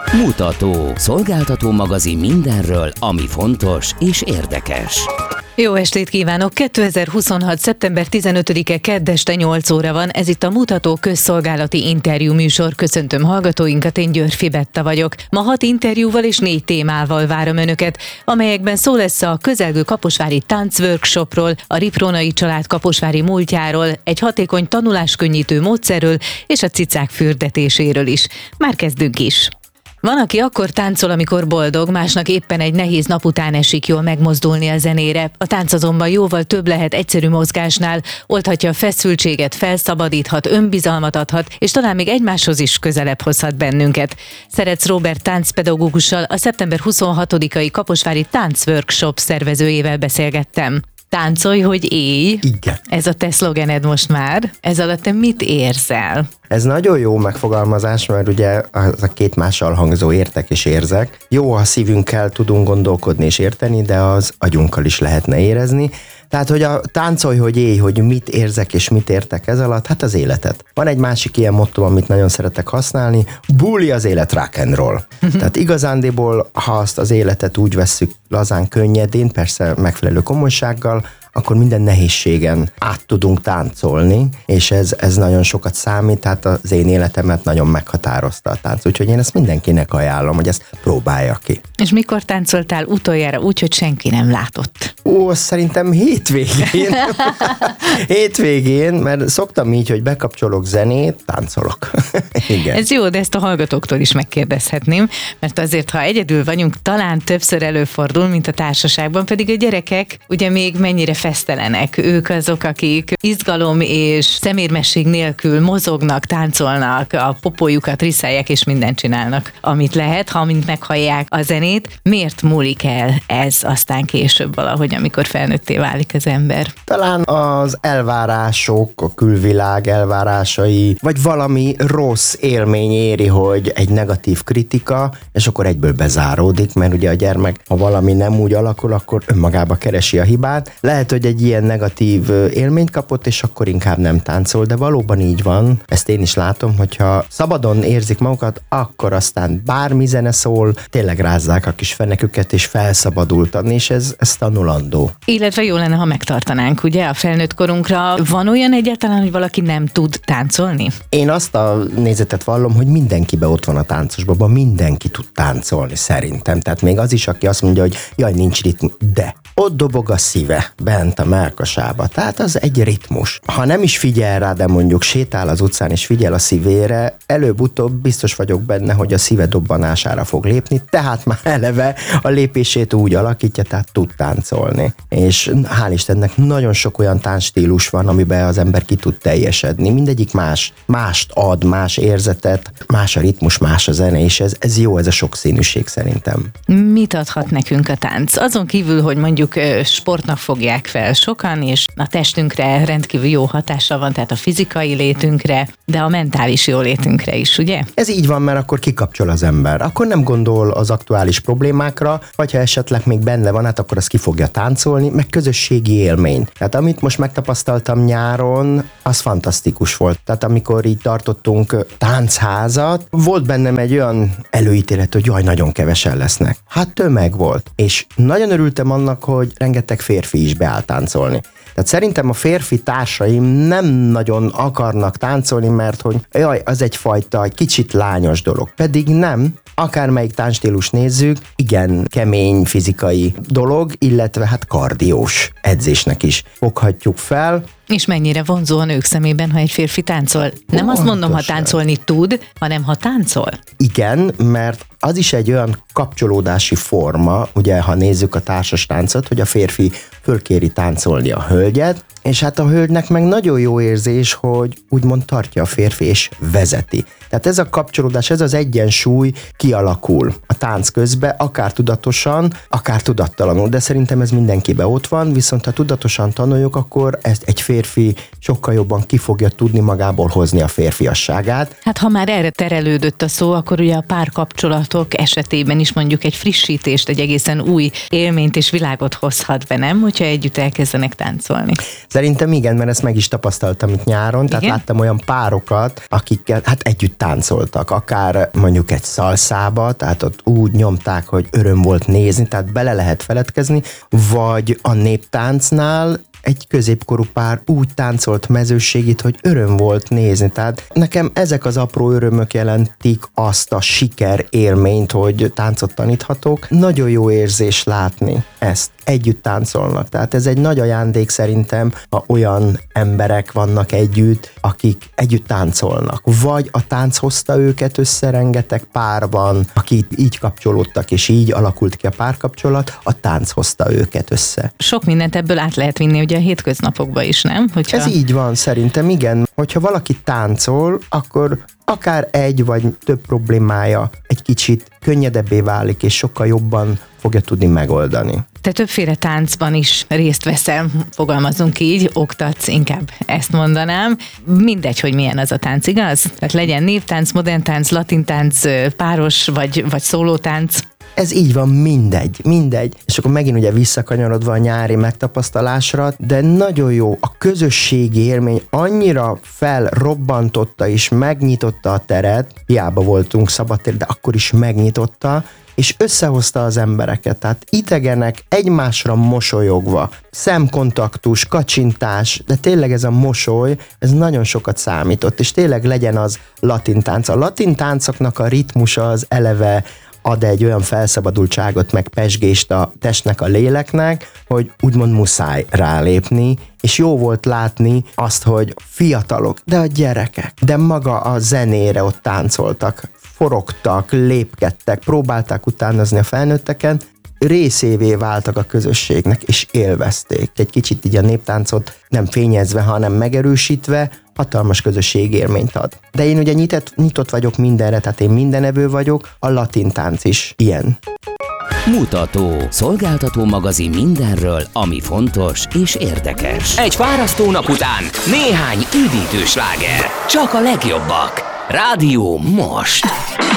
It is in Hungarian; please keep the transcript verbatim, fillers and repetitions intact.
Mutató. Szolgáltató magazin mindenről, ami fontos és érdekes. Jó estét kívánok! kétezer-huszonhat. szeptember tizenötödike kedd este nyolc óra van, ez itt a Mutató közszolgálati interjú műsor. Köszöntöm hallgatóinkat, én Györfi Betta vagyok. Ma hat interjúval és négy témával várom önöket, amelyekben szó lesz a közelgő kaposvári táncworkshopról, a Riprónai család kaposvári múltjáról, egy hatékony tanuláskönnyítő módszerről és a cicák fürdetéséről is. Már kezdünk is! Van, aki akkor táncol, amikor boldog, másnak éppen egy nehéz nap után esik jól megmozdulni a zenére. A tánc azonban jóval több lehet egyszerű mozgásnál, oldhatja a feszültséget, felszabadíthat, önbizalmat adhat, és talán még egymáshoz is közelebb hozhat bennünket. Szeretsz Róbert táncpedagógussal, a szeptember huszonhatodikai kaposvári táncworkshop szervezőjével beszélgettem. Táncolj, hogy élj. Igen. Ez a te szlogened most már. Ez alatt te mit érzel? Ez nagyon jó megfogalmazás, mert ugye az a két mással hangzó értek és érzek. Jó, ha szívünkkel tudunk gondolkodni és érteni, de az agyunkkal is lehetne érezni. Tehát, hogy a táncolj, hogy élj, hogy mit érzek és mit értek ez alatt, hát az életet. Van egy másik ilyen motto, amit nagyon szeretek használni, bully az élet, rock and roll. Tehát igazándiból, ha azt az életet úgy vesszük lazán, könnyedén, persze megfelelő komolysággal, akkor minden nehézségen át tudunk táncolni, és ez, ez nagyon sokat számít, tehát az én életemet nagyon meghatározta a tánc. Úgyhogy én ezt mindenkinek ajánlom, hogy ezt próbálja ki. És mikor táncoltál utoljára úgy, hogy senki nem látott? Ó, szerintem hétvégén. hétvégén, mert szoktam így, hogy bekapcsolok zenét, táncolok. Igen. Ez jó, de ezt a hallgatóktól is megkérdezhetném, mert azért, ha egyedül vagyunk, talán többször előfordul, mint a társaságban, pedig a gyerekek ugye még mennyire fesztelenek. Ők azok, akik izgalom és szemérmesség nélkül mozognak, táncolnak, a popójukat riszálják és mindent csinálnak, amit lehet, ha amint meghallják a zenét. Miért múlik el ez aztán később valahogy, amikor felnőtté válik az ember? Talán az elvárások, a külvilág elvárásai, vagy valami rossz élmény éri, hogy egy negatív kritika, és akkor egyből bezáródik, mert ugye a gyermek, ha valami nem úgy alakul, akkor önmagába keresi a hibát. Lehet, hogy egy ilyen negatív élményt kapott, és akkor inkább nem táncol, de valóban így van. Ezt én is látom, hogyha szabadon érzik magukat, akkor aztán bármi zene szól, tényleg rázzák a kis feneküket, és felszabadultan, és ez, ez tanulandó. Illetve jó lenne, ha megtartanánk, ugye, a felnőtt korunkra. Van olyan egyáltalán, hogy valaki nem tud táncolni? Én azt a nézetet vallom, hogy mindenkibe ott van a táncosban, mindenki tud táncolni szerintem. Tehát még az is, aki azt mondja, hogy jaj, nincs ritmus, de ott dobog a szíve bent a mellkasába. Tehát az egy ritmus. Ha nem is figyel rá, de mondjuk sétál az utcán és figyel a szívére, előbb-utóbb biztos vagyok benne, hogy a szíve dobbanására fog lépni, tehát már eleve a lépését úgy alakítja, tehát tud táncolni. És hál' Istennek nagyon sok olyan táncstílus van, amiben az ember ki tud teljesedni. Mindegyik más, mást ad, más érzetet, más a ritmus, más a zene, és ez, ez jó, ez a sokszínűség szerintem. Mit adhat nekünk a tánc? Azon kívül, hogy mondjuk sportnak fogják fel sokan, és a testünkre rendkívül jó hatással van, tehát a fizikai létünkre, de a mentális jólétünkre is, ugye? Ez így van, mert akkor kikapcsol az ember. Akkor nem gondol az aktuális problémákra, vagy ha esetleg még benne van, hát akkor az ki fogja táncolni, meg közösségi élmény. Tehát amit most megtapasztaltam nyáron, az fantasztikus volt. Tehát amikor így tartottunk táncházat, volt bennem egy olyan előítélet, hogy jaj, nagyon kevesen lesznek. Hát tömeg volt. És nagyon örültem annak, hogy rengeteg férfi is beáll táncolni. Tehát szerintem a férfi társaim nem nagyon akarnak táncolni, mert hogy jaj, az egyfajta egy kicsit lányos dolog. Pedig nem. Akármelyik táncstílus nézzük, igen, kemény fizikai dolog, illetve hát kardiós edzésnek is foghatjuk fel. És mennyire vonzó a nők szemében, ha egy férfi táncol? Nem azt mondom, ha táncolni tud, hanem ha táncol. Igen, mert az is egy olyan kapcsolódási forma, ugye, ha nézzük a társas táncot, hogy a férfi fölkéri táncolni a hölgyet, és hát a hölgynek meg nagyon jó érzés, hogy úgymond tartja a férfi és vezeti. Tehát ez a kapcsolódás, ez az egyensúly kialakul a tánc közben, akár tudatosan, akár tudattalanul, de szerintem ez mindenkiben ott van, viszont ha tudatosan tanuljuk, akkor ezt egy férfi férfi sokkal jobban ki fogja tudni magából hozni a férfiasságát. Hát ha már erre terelődött a szó, akkor ugye a párkapcsolatok esetében is mondjuk egy frissítést, egy egészen új élményt és világot hozhat be, nem? Hogyha együtt elkezdenek táncolni. Szerintem igen, mert ezt meg is tapasztaltam itt nyáron, tehát igen? Láttam olyan párokat, akikkel hát együtt táncoltak, akár mondjuk egy szalszába, tehát ott úgy nyomták, hogy öröm volt nézni, tehát bele lehet feledkezni, vagy a néptáncnál egy középkorú pár úgy táncolt mezőségit, hogy öröm volt nézni. Tehát nekem ezek az apró örömök jelentik azt a siker élményt, hogy táncot taníthatok. Nagyon jó érzés látni ezt. Együtt táncolnak. Tehát ez egy nagy ajándék szerintem, ha olyan emberek vannak együtt, akik együtt táncolnak. Vagy a tánc hozta őket össze, rengeteg pár van, akik így kapcsolódtak, és így alakult ki a párkapcsolat, a tánc hozta őket össze. Sok mindent ebből át lehet vinni ugye a hétköznapokba is, nem? Hogyha... Ez így van, szerintem igen. Hogyha valaki táncol, akkor akár egy vagy több problémája egy kicsit könnyedebbé válik, és sokkal jobban fogja tudni megoldani. Te többféle táncban is részt veszel, fogalmazunk így, oktatsz, inkább ezt mondanám. Mindegy, hogy milyen az a tánc, igaz? Tehát legyen névtánc, modern tánc, latin tánc, páros vagy, vagy szólótánc. Ez így van, mindegy, mindegy. És akkor megint ugye visszakanyarodva a nyári megtapasztalásra, de nagyon jó, a közösségi élmény annyira felrobbantotta és megnyitotta a teret, hiába voltunk szabadtér, de akkor is megnyitotta, és összehozta az embereket, tehát idegenek egymásra mosolyogva, szemkontaktus, kacsintás, de tényleg ez a mosoly, ez nagyon sokat számított, és tényleg legyen az latin tánc. A latin táncoknak a ritmusa az eleve ad egy olyan felszabadultságot, meg pezsgést a testnek, a léleknek, hogy úgymond muszáj rálépni, és jó volt látni azt, hogy fiatalok, de a gyerekek, de maga a zenére ott táncoltak, forogtak, lépkedtek, próbálták utánozni a felnőtteken, részévé váltak a közösségnek, és élvezték. Egy kicsit így a néptáncot nem fényezve, hanem megerősítve, hatalmas közösségélményt ad. De én ugye nyitott, nyitott vagyok mindenre, tehát én mindenevő vagyok, a latin tánc is ilyen. Mutató. Szolgáltató magazin mindenről, ami fontos és érdekes. Egy fárasztó nap után néhány üdítő sláger. Csak a legjobbak. Rádió most.